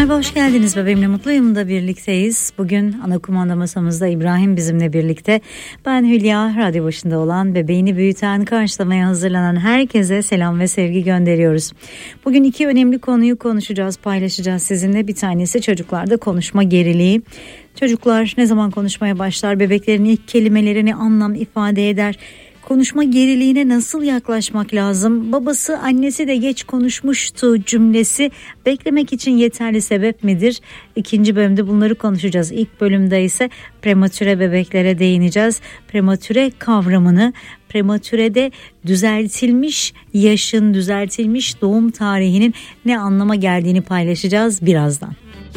Merhaba, hoş geldiniz. Bebeğimle Mutluyum da birlikteyiz. Bugün ana kumanda masamızda İbrahim bizimle birlikte. Ben Hülya, radyo başında olan, bebeğini büyüten, karşılamaya hazırlanan herkese selam ve sevgi gönderiyoruz. Bugün iki önemli konuyu konuşacağız, paylaşacağız sizinle. Bir tanesi çocuklarda konuşma geriliği. Çocuklar ne zaman konuşmaya başlar? Bebeklerin ilk kelimelerini anlam ifade eder. Konuşma geriliğine nasıl yaklaşmak lazım? Babası, annesi de geç konuşmuştu cümlesi beklemek için yeterli sebep midir? İkinci bölümde bunları konuşacağız. İlk bölümde ise prematüre bebeklere değineceğiz. Prematüre kavramını, prematürede düzeltilmiş yaşın, düzeltilmiş doğum tarihinin ne anlama geldiğini paylaşacağız birazdan.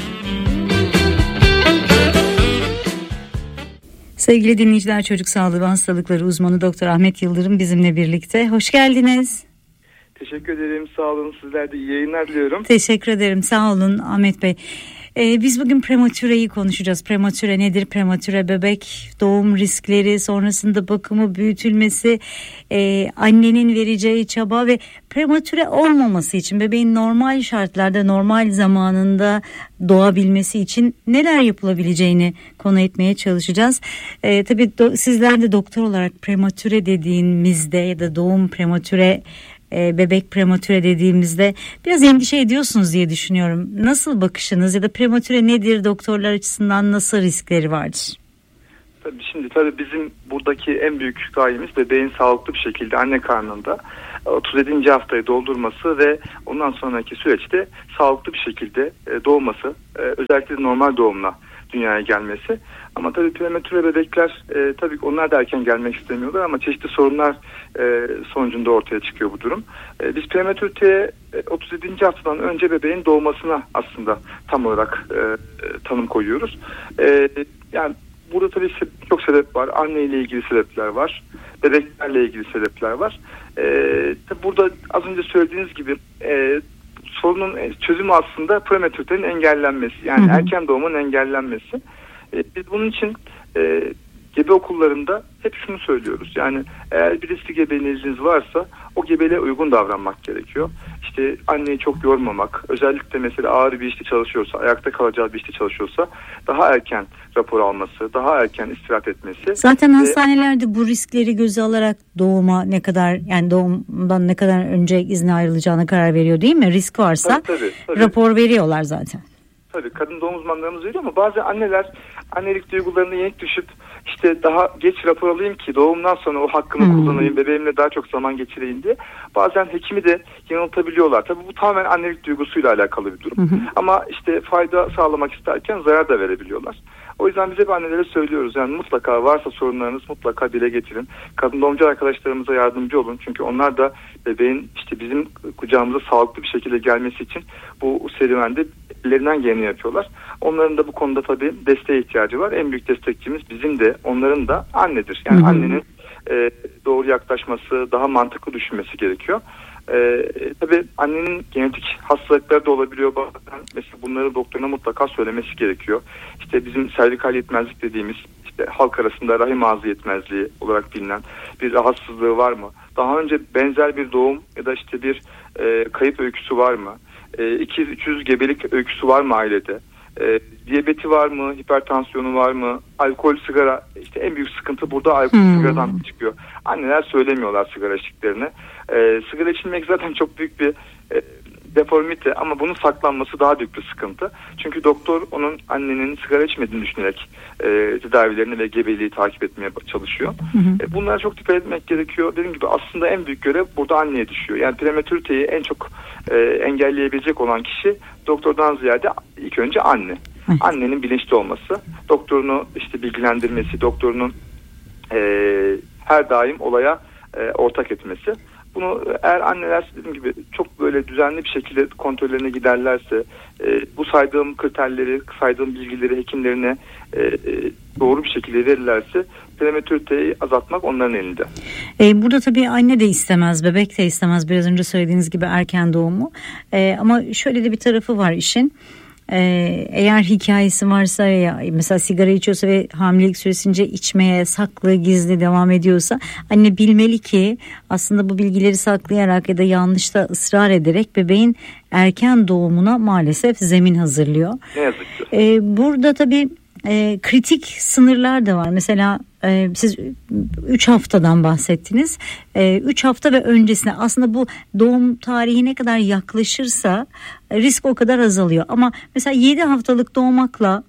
Sevgili dinleyiciler, çocuk sağlığı ve hastalıkları uzmanı Doktor Ahmet Yıldırım bizimle birlikte. Hoş geldiniz. Teşekkür ederim. Sağ olun. Sizler de iyi yayınlar diliyorum. Teşekkür ederim. Sağ olun Ahmet Bey. Biz bugün prematüreyi konuşacağız. Prematüre nedir? Prematüre bebek, doğum riskleri, sonrasında bakımı, büyütülmesi, annenin vereceği çaba ve prematüre olmaması için, bebeğin normal şartlarda, normal zamanında doğabilmesi için neler yapılabileceğini konu etmeye çalışacağız. Tabii sizler de doktor olarak prematüre dediğimizde ya da doğum prematüre, bebek prematüre dediğimizde biraz endişe ediyorsunuz diye düşünüyorum. Nasıl bakışınız ya da prematüre nedir, doktorlar açısından nasıl riskleri vardır? Tabii bizim buradaki en büyük gayemiz bebeğin sağlıklı bir şekilde anne karnında 37. haftayı doldurması ve ondan sonraki süreçte sağlıklı bir şekilde doğması, özellikle normal doğumla dünyaya gelmesi. Ama tabii prematüre bebekler tabii onlar da erken gelmek istemiyorlar ama çeşitli sorunlar sonucunda ortaya çıkıyor bu durum. Biz prematürite 37. haftadan önce bebeğin doğmasına aslında tam olarak tanım koyuyoruz. Yani burada tabii çok sebep var. Anne ile ilgili sebepler var. Bebeklerle ilgili sebepler var. Burada az önce söylediğiniz gibi sorunun çözümü aslında prematüritenin engellenmesi. Yani erken doğumun engellenmesi. Biz bunun için gebe okullarında hep şunu söylüyoruz. Yani eğer bir riskli gebeliğiniz varsa o gebeliğe uygun davranmak gerekiyor. İşte anneyi çok yormamak, özellikle mesela ağır bir işte çalışıyorsa, ayakta kalacağı bir işte çalışıyorsa daha erken rapor alması, daha erken istirahat etmesi. Zaten hastanelerde bu riskleri göze alarak doğuma ne kadar, yani doğumdan ne kadar önce izne ayrılacağına karar veriyor değil mi? Risk varsa tabii. Rapor veriyorlar zaten. Tabii kadın doğum uzmanlarımız veriyor ama bazı anneler annelik duygularına yenik düşüp işte daha geç rapor alayım ki doğumdan sonra o hakkımı kullanayım, bebeğimle daha çok zaman geçireyim diye bazen hekimi de yanıltabiliyorlar. Tabii bu tamamen annelik duygusuyla alakalı bir durum. Ama işte fayda sağlamak isterken zarar da verebiliyorlar. O yüzden bize annelere söylüyoruz. Yani mutlaka varsa sorunlarınız mutlaka dile getirin. Kadın doğumcu arkadaşlarımıza yardımcı olun. Çünkü onlar da bebeğin işte bizim kucağımıza sağlıklı bir şekilde gelmesi için bu serüvende ellerinden geleni yapıyorlar. Onların da bu konuda tabii desteğe ihtiyacı var. En büyük destekçimiz bizim de onların da annedir. Yani annenin doğru yaklaşması, daha mantıklı düşünmesi gerekiyor. Tabii annenin genetik hastalıkları da olabiliyor bazen. Mesela bunları doktoruna mutlaka söylemesi gerekiyor. İşte bizim servikal yetmezlik dediğimiz, işte halk arasında rahim ağzı yetmezliği olarak bilinen bir rahatsızlığı var mı? Daha önce benzer bir doğum ya da işte bir kayıp öyküsü var mı? 200-300 gebelik öyküsü var mı ailede? Diyabeti var mı? Hipertansiyonu var mı? Alkol, sigara, işte en büyük sıkıntı burada alkol, sigaradan çıkıyor. Anneler söylemiyorlar sigara içtiklerini. Sigara içilmek zaten çok büyük bir deformite ama bunun saklanması daha büyük bir sıkıntı. Çünkü doktor onun annenin sigara içmediğini düşünerek tedavilerini ve gebeliği takip etmeye çalışıyor. Bunlara çok dikkat etmek gerekiyor. Dediğim gibi aslında en büyük görev burada anneye düşüyor. Yani prematüriteyi en çok engelleyebilecek olan kişi doktordan ziyade ilk önce anne. Annenin bilinçli olması, doktorunu işte bilgilendirmesi, doktorunun her daim olaya ortak etmesi. Bunu eğer anneler dediğim gibi çok böyle düzenli bir şekilde kontrollerine giderlerse, bu saydığım kriterleri, saydığım bilgileri hekimlerine doğru bir şekilde verirlerse prematüriteyi azaltmak onların elinde. Burada tabii anne de istemez, bebek de istemez biraz önce söylediğiniz gibi erken doğumu. Ama şöyle de bir tarafı var işin. eğer hikayesi varsa ya mesela sigara içiyorsa ve hamilelik süresince içmeye saklı gizli devam ediyorsa anne bilmeli ki aslında bu bilgileri saklayarak ya da yanlışta ısrar ederek bebeğin erken doğumuna maalesef zemin hazırlıyor. Ne yazık ki. Burada tabii kritik sınırlar da var. Mesela siz 3 haftadan bahsettiniz. 3 hafta ve öncesine aslında bu doğum tarihi ne kadar yaklaşırsa risk o kadar azalıyor. Ama mesela 7 haftalık doğmakla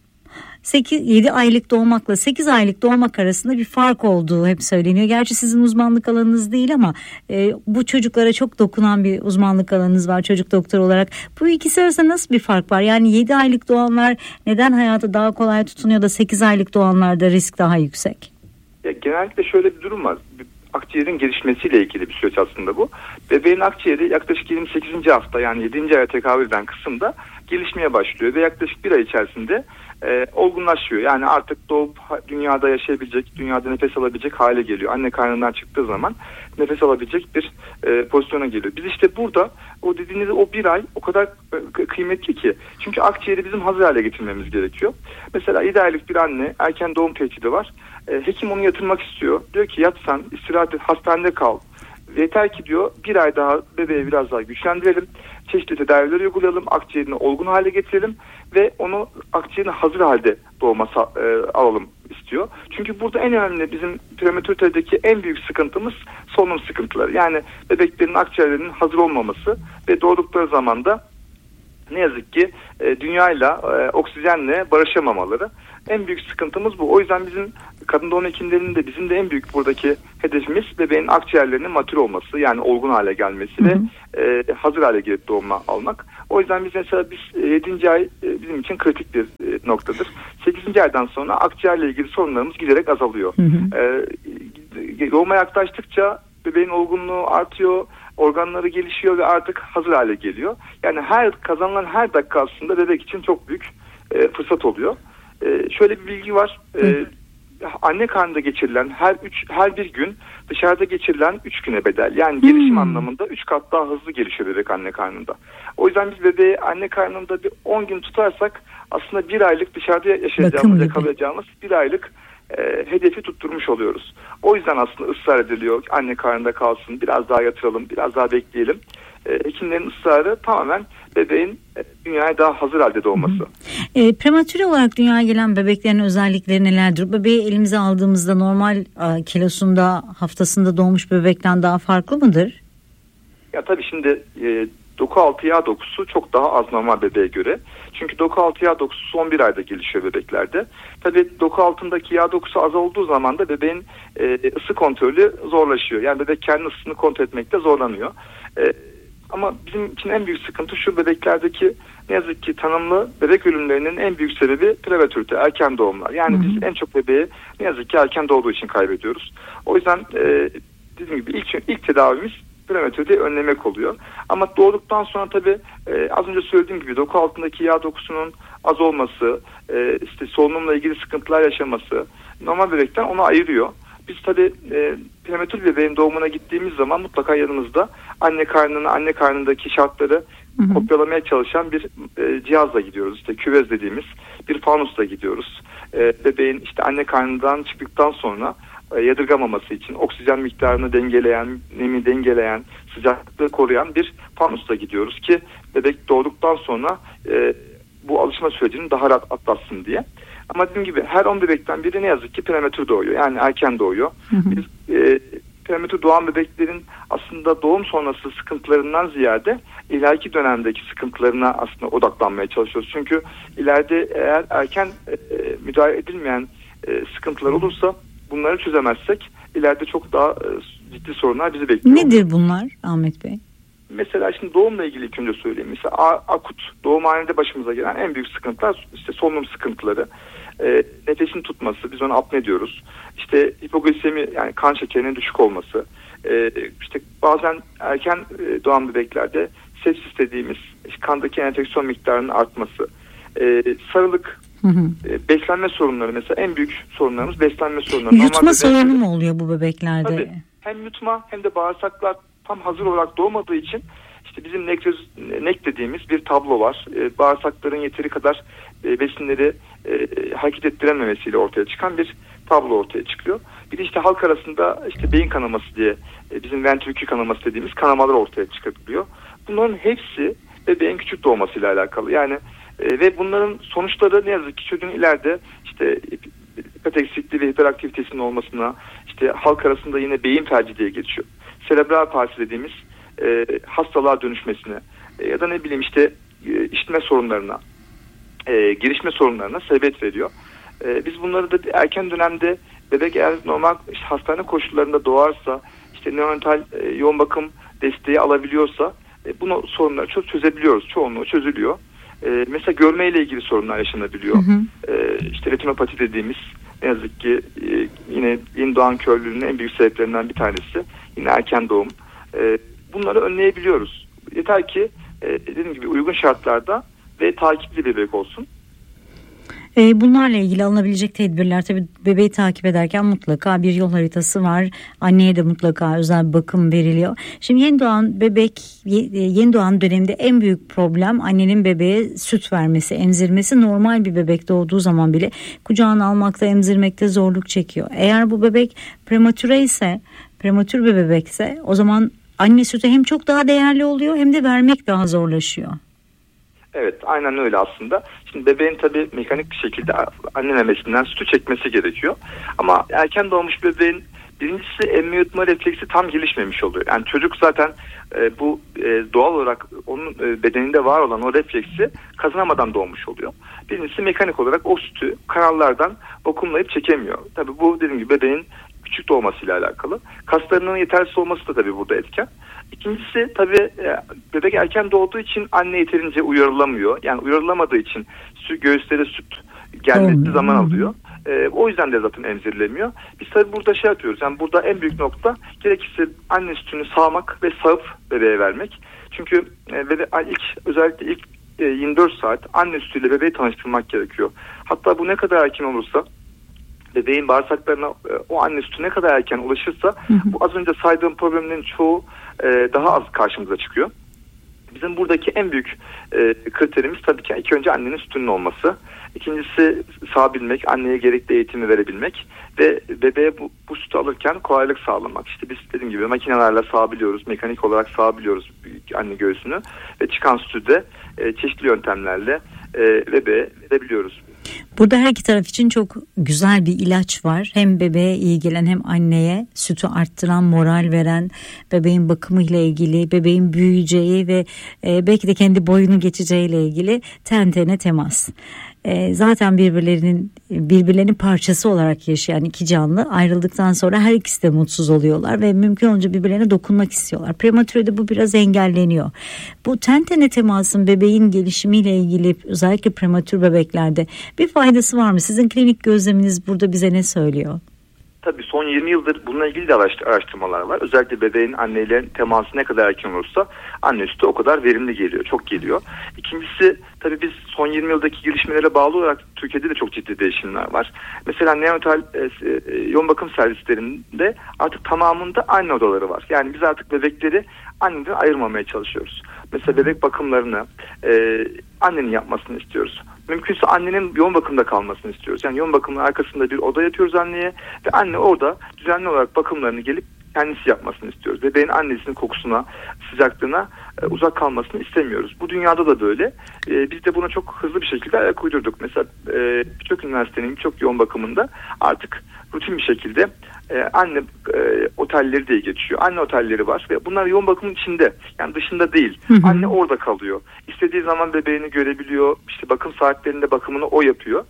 7 aylık doğmakla 8 aylık doğmak arasında bir fark olduğu hep söyleniyor. Gerçi sizin uzmanlık alanınız değil ama bu çocuklara çok dokunan bir uzmanlık alanınız var çocuk doktoru olarak. Bu ikisi arasında nasıl bir fark var? Yani 7 aylık doğanlar neden hayata daha kolay tutunuyor da 8 aylık doğanlarda risk daha yüksek? Ya, genellikle şöyle bir durum var. Akciğerin gelişmesiyle ilgili bir süreç aslında bu. Bebeğin akciğeri yaklaşık 28. hafta yani 7. aya tekabül eden kısımda gelişmeye başlıyor ve yaklaşık bir ay içerisinde olgunlaşıyor. Yani artık doğup dünyada yaşayabilecek, dünyada nefes alabilecek hale geliyor. Anne karnından çıktığı zaman nefes alabilecek bir pozisyona geliyor. Biz işte burada o dediğiniz o bir ay o kadar kıymetli ki. Çünkü akciğeri bizim hazır hale getirmemiz gerekiyor. Mesela 7 aylık bir anne erken doğum tehdidi var. Hekim onu yatırmak istiyor. Diyor ki yat sen istirahat et, hastanede kal. Yeter ki diyor bir ay daha bebeği biraz daha güçlendirelim. Çeşitli tedaviler uygulayalım. Akciğerini olgun hale getirelim. Ve onu akciğerini hazır halde doğuma alalım istiyor. Çünkü burada en önemli bizim prematüritedeki en büyük sıkıntımız solunum sıkıntıları. Yani bebeklerin akciğerlerinin hazır olmaması ve doğdukları zaman da ne yazık ki dünyayla oksijenle barışamamaları. En büyük sıkıntımız bu. O yüzden bizim kadın doğum hekimlerinin de bizim de en büyük buradaki hedefimiz bebeğin akciğerlerinin matür olması yani olgun hale gelmesi ve hazır hale gelip doğuma almak. O yüzden biz mesela 7. ay bizim için kritik bir noktadır. 8. aydan sonra akciğerle ilgili sorunlarımız giderek azalıyor. Doğuma yaklaştıkça bebeğin olgunluğu artıyor, organları gelişiyor ve artık hazır hale geliyor. Yani kazanılan her dakika aslında bebek için çok büyük fırsat oluyor. Şöyle bir bilgi var. Anne karnında geçirilen her bir gün dışarıda geçirilen 3 güne bedel. Yani gelişim anlamında 3 kat daha hızlı gelişiyor bebek anne karnında. O yüzden biz bebeği anne karnında bir 10 gün tutarsak aslında 1 aylık dışarıda yakalayacağımız 1 aylık hedefi tutturmuş oluyoruz. O yüzden aslında ısrar ediliyor. Anne karnında kalsın, biraz daha yatıralım, biraz daha bekleyelim. Hekimlerin ısrarı tamamen bebeğin dünyaya daha hazır halde doğması. Prematüre olarak dünyaya gelen bebeklerin özellikleri nelerdir? Bebeği elimize aldığımızda normal kilosunda haftasında doğmuş bebekten daha farklı mıdır? Ya tabii şimdi doku altı yağ dokusu çok daha az normal bebeğe göre. Çünkü doku altı yağ dokusu son bir ayda gelişiyor bebeklerde. Tabii doku altındaki yağ dokusu az olduğu zaman da bebeğin ısı kontrolü zorlaşıyor. Yani bebek kendi ısısını kontrol etmekte zorlanıyor. Ama bizim için en büyük sıkıntı şu bebeklerdeki ne yazık ki tanımlı bebek ölümlerinin en büyük sebebi prematürite, erken doğumlar. Yani biz en çok bebeği ne yazık ki erken doğduğu için kaybediyoruz. O yüzden dediğim gibi ilk tedavimiz prematüriteyi önlemek oluyor. Ama doğduktan sonra tabii az önce söylediğim gibi doku altındaki yağ dokusunun az olması, işte solunumla ilgili sıkıntılar yaşaması normal bebekten onu ayırıyor. Biz tabii prematür bebeğin doğumuna gittiğimiz zaman mutlaka yanımızda anne karnındaki şartları kopyalamaya çalışan bir cihazla gidiyoruz. İşte küvez dediğimiz bir fanusla gidiyoruz. Bebeğin işte anne karnından çıktıktan sonra yadırgamaması için oksijen miktarını dengeleyen, nemi dengeleyen, sıcaklığı koruyan bir fanusla gidiyoruz ki bebek doğduktan sonra bu alışma sürecini daha rahat atlatsın diye. Ama dediğim gibi her 10 bebekten biri ne yazık ki prematür doğuyor. Yani erken doğuyor. Biz prematür doğan bebeklerin aslında doğum sonrası sıkıntılarından ziyade ileriki dönemdeki sıkıntılarına aslında odaklanmaya çalışıyoruz. Çünkü ileride eğer erken müdahale edilmeyen sıkıntılar olursa bunları çözemezsek ileride çok daha ciddi sorunlar bizi bekliyor. Nedir bunlar Ahmet Bey? Mesela şimdi doğumla ilgili ilk önce söyleyeyim. Mesela akut doğumhanede başımıza gelen en büyük sıkıntılar işte solunum sıkıntıları, nefesin tutması, biz ona apne diyoruz. İşte hipoglisemi yani kan şekerinin düşük olması, işte bazen erken doğan bebeklerde sepsis dediğimiz kandaki enfeksiyon miktarının artması, sarılık, beslenme sorunları mesela en büyük sorunlarımız beslenme sorunları. Yutma sorunu mu oluyor bu bebeklerde? Tabii, hem yutma hem de bağırsaklar tam hazır olarak doğmadığı için İşte bizim nek dediğimiz bir tablo var. Bağırsakların yeteri kadar besinleri hareket ettirememesiyle ortaya çıkan bir tablo ortaya çıkıyor. Bir de işte halk arasında işte beyin kanaması diye bizim ventrikül kanaması dediğimiz kanamalar ortaya çıkabiliyor. Bunların hepsi bebeğin küçük doğmasıyla alakalı. Yani ve bunların sonuçları ne yazık ki çocuğun ileride işte dikkat eksikliği ve hiperaktivitesinin olmasına, işte halk arasında yine beyin felci diye geçiyor. Serebral palsi dediğimiz hastalığa dönüşmesine ya da ne bileyim işte işitme sorunlarına, girişme sorunlarına sebebiyet veriyor. Biz bunları da erken dönemde bebek eğer normal işte hastane koşullarında doğarsa, işte neonatal yoğun bakım desteği alabiliyorsa bunu sorunları çok çözebiliyoruz. Çoğunluğu çözülüyor. Mesela görmeyle ilgili sorunlar yaşanabiliyor. İşte retinopati dediğimiz ne yazık ki yine yeni doğan körlüğünün en büyük sebeplerinden bir tanesi yine erken doğum. Bunları önleyebiliyoruz. Yeter ki dediğim gibi uygun şartlarda ve takipli bebek olsun. Bunlarla ilgili alınabilecek tedbirler, tabii bebeği takip ederken mutlaka bir yol haritası var. Anneye de mutlaka özel bakım veriliyor. Şimdi yeni doğan bebek, yeni doğan döneminde en büyük problem annenin bebeğe süt vermesi, emzirmesi. Normal bir bebek doğduğu zaman bile kucağına almakta, emzirmekte zorluk çekiyor. Eğer bu bebek prematüre ise, prematür bir bebekse o zaman anne sütü hem çok daha değerli oluyor hem de vermek daha zorlaşıyor. Evet, aynen öyle aslında. Şimdi bebeğin tabii mekanik bir şekilde anne memesinden sütü çekmesi gerekiyor. Ama erken doğmuş bebeğin birincisi emme yutma refleksi tam gelişmemiş oluyor. Yani çocuk zaten bu doğal olarak onun bedeninde var olan o refleksi kazanamadan doğmuş oluyor. Birincisi mekanik olarak o sütü kanallardan vakumlayıp çekemiyor. Tabii bu dediğim gibi bebeğin küçük doğmasıyla alakalı. Kaslarının yetersiz olması da tabii burada etken. İkincisi tabii bebek erken doğduğu için anne yeterince uyarılamıyor. Yani uyarılamadığı için göğüslere süt gelmesi zaman alıyor. O yüzden de zaten emzirilemiyor. Biz tabii burada şey yapıyoruz. Yani burada en büyük nokta gerekirse anne sütünü sağmak ve sağıp bebeğe vermek. Çünkü özellikle ilk 24 saat anne sütüyle bebeği tanıştırmak gerekiyor. Hatta bu ne kadar erken olursa, bebeğin bağırsaklarına o anne sütü ne kadar erken ulaşırsa bu az önce saydığım problemlerin çoğu daha az karşımıza çıkıyor. Bizim buradaki en büyük kriterimiz tabii ki ilk önce annenin sütünün olması. İkincisi sağabilmek, anneye gerekli eğitimi verebilmek ve bebeğe bu sütü alırken kolaylık sağlamak. İşte biz dediğim gibi makinelerle sağabiliyoruz, mekanik olarak sağabiliyoruz anne göğsünü ve çıkan sütü de çeşitli yöntemlerle bebeğe verebiliyoruz. Burada her iki taraf için çok güzel bir ilaç var. Hem bebeğe iyi gelen hem anneye sütü arttıran, moral veren, bebeğin bakımıyla ilgili, bebeğin büyüyeceği ve belki de kendi boyunu geçeceğiyle ilgili ten tene temas. Zaten birbirlerinin parçası olarak yaşayan iki canlı ayrıldıktan sonra her ikisi de mutsuz oluyorlar ve mümkün olunca birbirlerine dokunmak istiyorlar. Prematürede bu biraz engelleniyor. Bu ten tene temasın bebeğin gelişimiyle ilgili özellikle prematür bebeklerde bir faydası var mı? Sizin klinik gözleminiz burada bize ne söylüyor? Tabii son 20 yıldır bununla ilgili de araştırmalar var. Özellikle bebeğin anneyle teması ne kadar erken olursa anne sütü o kadar verimli geliyor, çok geliyor. İkincisi tabii biz son 20 yıldaki gelişmelere bağlı olarak Türkiye'de de çok ciddi değişimler var. Mesela neonatal yoğun bakım servislerinde artık tamamında anne odaları var. Yani biz artık bebekleri anneden ayırmamaya çalışıyoruz. Mesela bebek bakımlarını annenin yapmasını istiyoruz. Mümkünse annenin yoğun bakımda kalmasını istiyoruz. Yani yoğun bakımın arkasında bir oda yapıyoruz anneye ve anne orada düzenli olarak bakımlarını gelip kendisi yapmasını istiyoruz. Bebeğin annesinin kokusuna, sıcaklığına uzak kalmasını istemiyoruz. Bu dünyada da böyle. Biz de buna çok hızlı bir şekilde ayak uydurduk. Mesela birçok üniversitenin birçok yoğun bakımında artık rutin bir şekilde anne otelleri diye geçiyor. Anne otelleri var ve bunlar yoğun bakımın içinde, yani dışında değil. Anne orada kalıyor. İstediği zaman bebeğini görebiliyor. İşte bakım saatlerinde bakımını o yapıyor.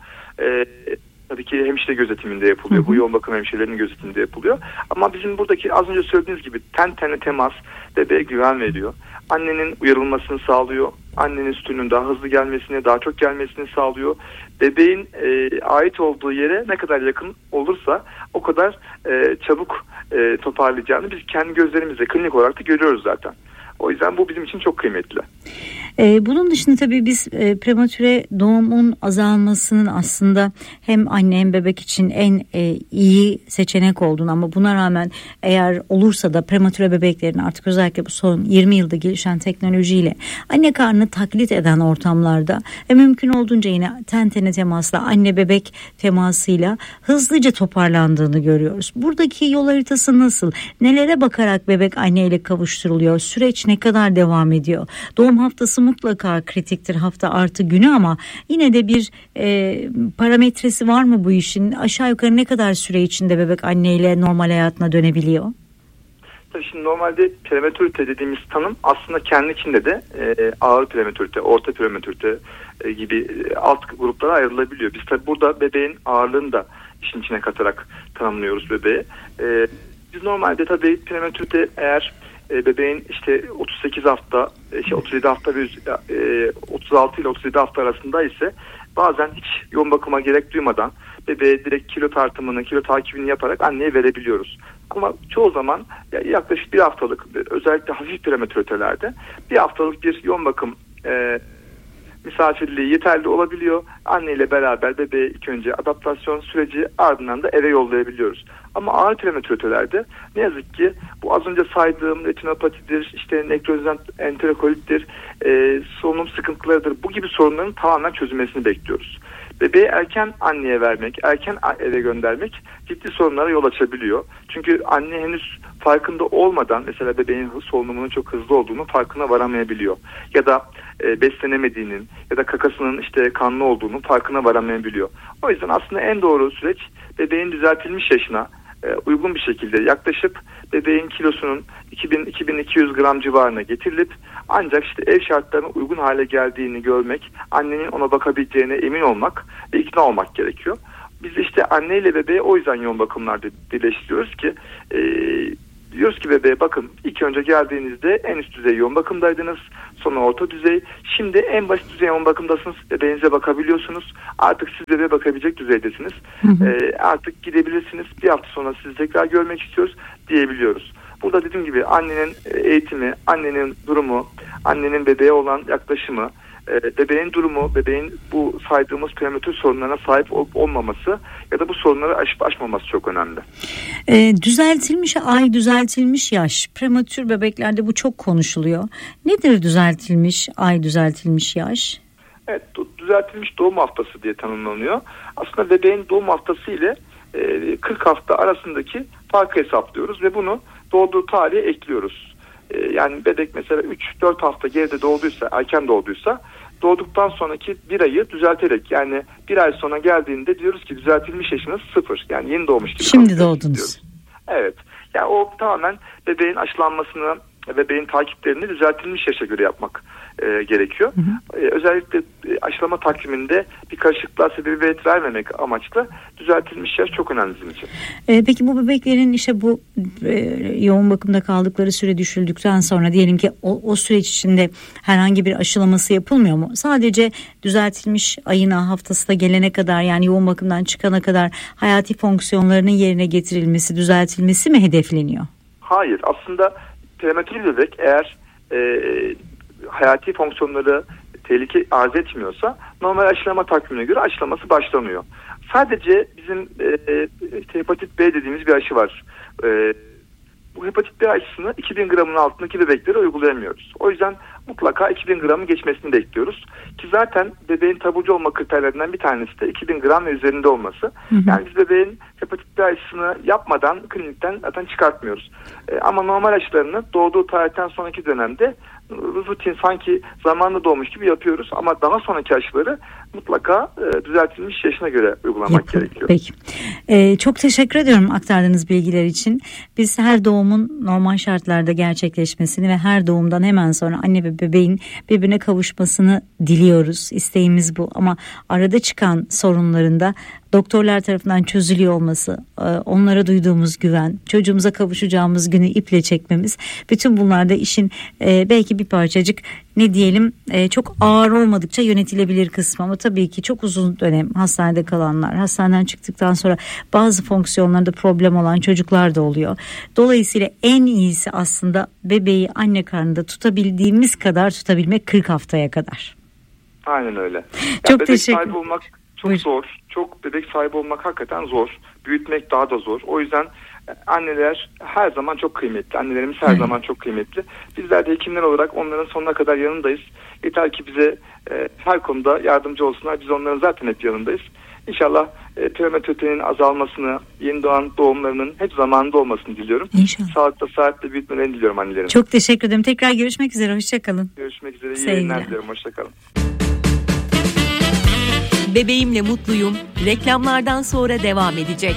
Tabii ki hemşire gözetiminde yapılıyor. Bu yoğun bakım hemşirelerinin gözetiminde yapılıyor. Ama bizim buradaki az önce söylediğiniz gibi ten tene temas bebeğe güven veriyor. Annenin uyarılmasını sağlıyor. Annenin sütünün daha hızlı gelmesini, daha çok gelmesini sağlıyor. Bebeğin ait olduğu yere ne kadar yakın olursa o kadar çabuk toparlayacağını biz kendi gözlerimizle klinik olarak da görüyoruz zaten. O yüzden bu bizim için çok kıymetli. Bunun dışında tabii biz prematüre doğumun azalmasının aslında hem anne hem bebek için en iyi seçenek olduğunu, ama buna rağmen eğer olursa da prematüre bebeklerin artık özellikle bu son 20 yılda gelişen teknolojiyle anne karnını taklit eden ortamlarda mümkün olduğunca yine ten tene temasla, anne bebek temasıyla hızlıca toparlandığını görüyoruz. Buradaki yol haritası nasıl? Nelere bakarak bebek anneyle kavuşturuluyor? Süreç ne kadar devam ediyor? Doğum haftası mutlaka kritiktir, hafta artı günü, ama yine de bir parametresi var mı bu işin? Aşağı yukarı ne kadar süre içinde bebek anneyle normal hayatına dönebiliyor? Tabii şimdi normalde prematürite dediğimiz tanım aslında kendi içinde de ağır prematürite, orta prematürite gibi alt gruplara ayrılabiliyor. Biz tabii burada bebeğin ağırlığını da işin içine katarak tanımlıyoruz bebeği. Biz normalde tabii prematürite eğer bebeğin işte 38 hafta, 37 hafta bir 36 ile 37 hafta arasında ise bazen hiç yoğun bakıma gerek duymadan bebeğe direkt kilo tartımını, kilo takibini yaparak anneye verebiliyoruz. Ama çoğu zaman yaklaşık bir haftalık, özellikle hafif prematüritelerde bir haftalık bir yoğun bakım misafirliği yeterli olabiliyor. Anne ile beraber bebeğe ilk önce adaptasyon süreci, ardından da eve yollayabiliyoruz. Ama ağır prematüritelerde ne yazık ki bu az önce saydığım retinopatidir, işte nekrozan enterokolittir, solunum sıkıntılarıdır. Bu gibi sorunların tamamen çözülmesini bekliyoruz. Bebeği erken anneye vermek, erken eve göndermek ciddi sorunlara yol açabiliyor. Çünkü anne henüz farkında olmadan mesela bebeğin solunumunun çok hızlı olduğunu farkına varamayabiliyor. Ya da beslenemediğinin ya da kakasının işte kanlı olduğunun farkına varamayabiliyor. O yüzden aslında en doğru süreç bebeğin düzeltilmiş yaşına uygun bir şekilde yaklaşıp bebeğin kilosunun 2000-2200 gram civarına getirilip ancak işte ev şartlarına uygun hale geldiğini görmek, annenin ona bakabileceğine emin olmak ve ikna olmak gerekiyor. Biz işte anneyle bebeği o yüzden yoğun bakımlarda birleştiriyoruz ki diyoruz ki bebeğe bakın, ilk önce geldiğinizde en üst düzey yoğun bakımdaydınız, sonra orta düzey, şimdi en basit düzey yoğun bakımdasınız, bebeğinize bakabiliyorsunuz, artık siz bebeğe bakabilecek düzeydesiniz, artık gidebilirsiniz, bir hafta sonra sizi tekrar görmek istiyoruz diyebiliyoruz. Burada dediğim gibi annenin eğitimi, annenin durumu, annenin bebeğe olan yaklaşımı, bebeğin durumu, bebeğin bu saydığımız prematür sorunlarına sahip olup olmaması ya da bu sorunları aşıp aşmaması çok önemli. Düzeltilmiş ay, düzeltilmiş yaş. Prematür bebeklerde bu çok konuşuluyor. Nedir düzeltilmiş ay, düzeltilmiş yaş? Evet, düzeltilmiş doğum haftası diye tanımlanıyor. Aslında bebeğin doğum haftası ile 40 hafta arasındaki farkı hesaplıyoruz ve bunu doğduğu tarihe ekliyoruz. Yani bebek mesela 3-4 hafta geride doğduysa, erken doğduysa doğduktan sonraki bir ayı düzelterek, yani bir ay sonra geldiğinde diyoruz ki düzeltilmiş yaşınız 0. Yani yeni doğmuş gibi. Şimdi doğdunuz. Diyoruz. Evet. Yani o tamamen bebeğin aşılanmasını, bebeğin takiplerini düzeltilmiş yaşa göre yapmak gerekiyor. Özellikle aşılama takviminde bir karışıklığa sebebiyet vermemek amaçlı düzeltilmiş yaş çok önemli bizim için. Peki bu bebeklerin işte bu yoğun bakımda kaldıkları süre düşüldükten sonra diyelim ki o süreç içinde herhangi bir aşılaması yapılmıyor mu? Sadece düzeltilmiş ayına, haftasına gelene kadar, yani yoğun bakımdan çıkana kadar hayati fonksiyonlarının yerine getirilmesi, düzeltilmesi mi hedefleniyor? Hayır, aslında prematür bebek eğer hayati fonksiyonları tehlike arz etmiyorsa normal aşılama takvimine göre aşılaması başlanıyor. Sadece bizim hepatit B dediğimiz bir aşı var. Bu hepatit B aşısını 2000 gramın altındaki bebeklere uygulayamıyoruz. O yüzden mutlaka 2000 gramı geçmesini bekliyoruz. Ki zaten bebeğin taburcu olma kriterlerinden bir tanesi de 2000 gram ve üzerinde olması. Yani biz bebeğin hepatit B aşısını yapmadan klinikten zaten çıkartmıyoruz. Ama normal aşılarını doğduğu tarihten sonraki dönemde rutin, sanki zamanında doğmuş gibi yapıyoruz. Ama daha sonraki aşıları mutlaka düzeltilmiş yaşına göre uygulamak gerekiyor. Peki. Çok teşekkür ediyorum aktardığınız bilgiler için. Biz her doğumun normal şartlarda gerçekleşmesini ve her doğumdan hemen sonra anne ve bebeğin birbirine kavuşmasını diliyoruz. İsteğimiz bu. Ama arada çıkan sorunların da doktorlar tarafından çözülüyor olması, onlara duyduğumuz güven, çocuğumuza kavuşacağımız günü iple çekmemiz, bütün bunlar da işin belki bir parçacık ne diyelim çok ağır olmadıkça yönetilebilir kısmı, ama tabii ki çok uzun dönem hastanede kalanlar, hastaneden çıktıktan sonra bazı fonksiyonlarda problem olan çocuklar da oluyor. Dolayısıyla en iyisi aslında bebeği anne karnında tutabildiğimiz kadar tutabilmek 40 haftaya kadar. Aynen öyle. Çok teşekkür ederim. Bebek sahibi olmak çok zor. Çok bebek sahibi olmak hakikaten zor. Büyütmek daha da zor. O yüzden anneler her zaman çok kıymetli. Annelerimiz her zaman çok kıymetli. Bizler de hekimler olarak onların sonuna kadar yanındayız. Yeter ki bize her konuda yardımcı olsunlar. Biz onların zaten hep yanındayız. İnşallah prematüritenin azalmasını, yeni doğan doğumlarının hep zamanında olmasını diliyorum. İnşallah. Sağlıkla saatle büyütmelerini diliyorum annelerin. Çok teşekkür ederim. Tekrar görüşmek üzere. Hoşçakalın. Görüşmek üzere. İyi yayınlar diliyorum. Hoşçakalın. Bebeğimle mutluyum. Reklamlardan sonra devam edecek.